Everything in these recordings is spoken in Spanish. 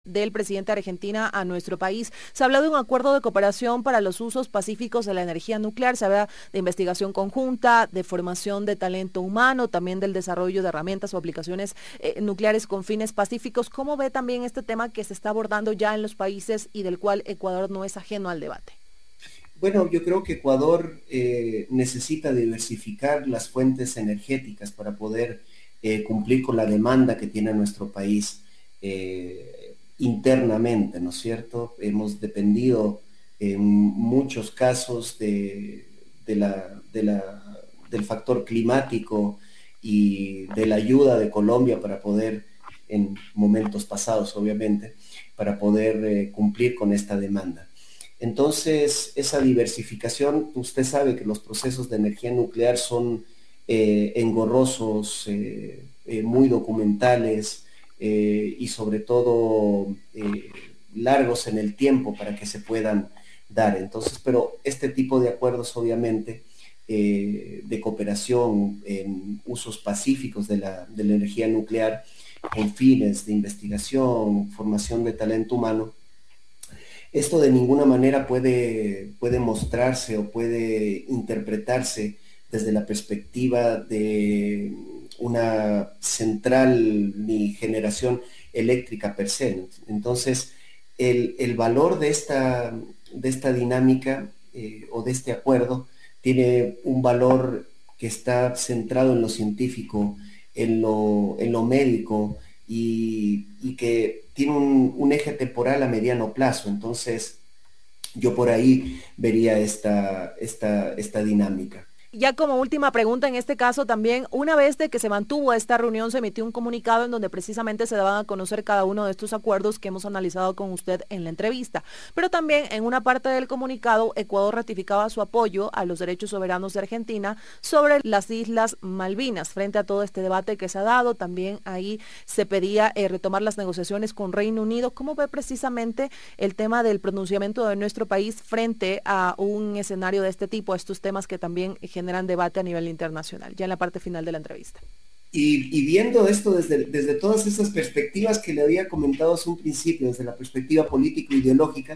del presidente de Argentina a nuestro país. Se habla de un acuerdo de cooperación para los usos pacíficos de la energía nuclear, se habla de investigación conjunta, de formación de talento humano, también del desarrollo de herramientas o aplicaciones nucleares con fines pacíficos. ¿Cómo ve también este tema que se está abordando ya en los países y del cual Ecuador no es ajeno al debate? Bueno, yo creo que Ecuador necesita diversificar las fuentes energéticas para poder cumplir con la demanda que tiene nuestro país internamente, ¿no es cierto? Hemos dependido en muchos casos del factor climático y de la ayuda de Colombia para poder, en momentos pasados obviamente, para poder cumplir con esta demanda. Entonces, esa diversificación, usted sabe que los procesos de energía nuclear son engorrosos, muy documentales y sobre todo largos en el tiempo para que se puedan dar. Entonces, pero este tipo de acuerdos obviamente de cooperación en usos pacíficos de la energía nuclear con fines de investigación, formación de talento humano, esto de ninguna manera puede mostrarse o puede interpretarse desde la perspectiva de una central ni generación eléctrica per se. Entonces, el valor de esta dinámica o de este acuerdo tiene un valor que está centrado en lo científico, en lo médico, y que tiene un eje temporal a mediano plazo. Entonces, yo por ahí vería esta dinámica. Ya como última pregunta en este caso también, una vez de que se mantuvo esta reunión, se emitió un comunicado en donde precisamente se daban a conocer cada uno de estos acuerdos que hemos analizado con usted en la entrevista. Pero también en una parte del comunicado, Ecuador ratificaba su apoyo a los derechos soberanos de Argentina sobre las Islas Malvinas. Frente a todo este debate que se ha dado, también ahí se pedía retomar las negociaciones con Reino Unido. ¿Cómo ve precisamente el tema del pronunciamiento de nuestro país frente a un escenario de este tipo, a estos temas que también generan debate a nivel internacional, ya en la parte final de la entrevista? Y viendo esto desde todas esas perspectivas que le había comentado hace un principio, desde la perspectiva político-ideológica,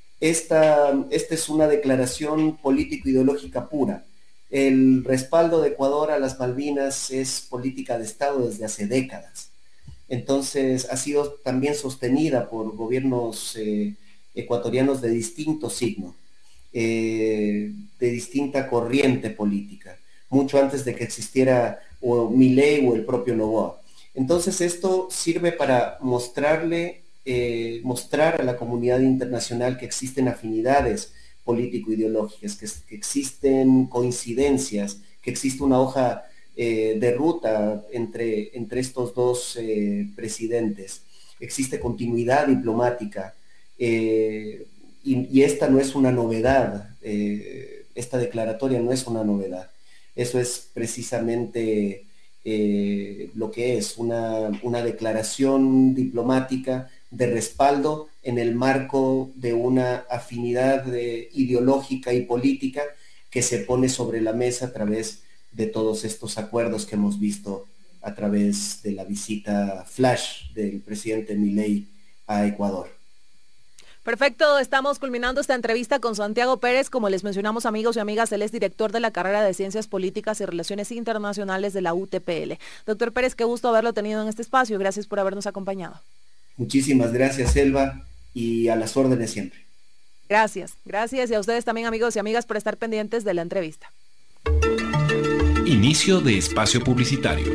esta es una declaración político-ideológica pura. El respaldo de Ecuador a las Malvinas es política de Estado desde hace décadas. Entonces ha sido también sostenida por gobiernos ecuatorianos de distinto signo, de distinta corriente política, mucho antes de que existiera o Milei o el propio Noboa. Entonces esto sirve para mostrar a la comunidad internacional que existen afinidades político-ideológicas, que existen coincidencias, que existe una hoja de ruta entre estos dos presidentes, existe continuidad diplomática, y esta no es una novedad, esta declaratoria no es una novedad. Eso es precisamente lo que es una declaración diplomática de respaldo en el marco de una afinidad ideológica y política que se pone sobre la mesa a través de todos estos acuerdos que hemos visto a través de la visita flash del presidente Milei a Ecuador. Perfecto, estamos culminando esta entrevista con Santiago Pérez. Como les mencionamos, amigos y amigas, él es director de la carrera de Ciencias Políticas y Relaciones Internacionales de la UTPL. Doctor Pérez, qué gusto haberlo tenido en este espacio. Gracias por habernos acompañado. Muchísimas gracias, Elba, y a las órdenes siempre. Gracias, gracias, y a ustedes también, amigos y amigas, por estar pendientes de la entrevista. Inicio de espacio publicitario.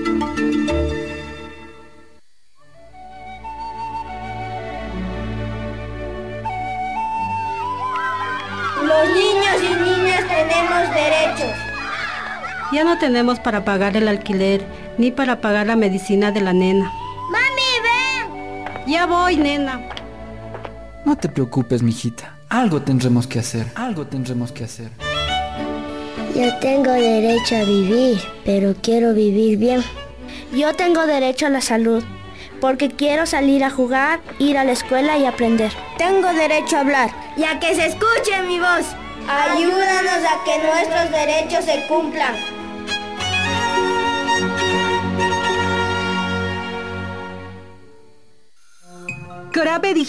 Los niños y niñas tenemos derechos. Ya no tenemos para pagar el alquiler, ni para pagar la medicina de la nena. ¡Mami, ven! Ya voy, nena. No te preocupes, mijita. Algo tendremos que hacer. Yo tengo derecho a vivir, pero quiero vivir bien. Yo tengo derecho a la salud, porque quiero salir a jugar, ir a la escuela y aprender. Tengo derecho a hablar y a que se escuche mi voz. Ayúdanos a que nuestros derechos se cumplan. Corabe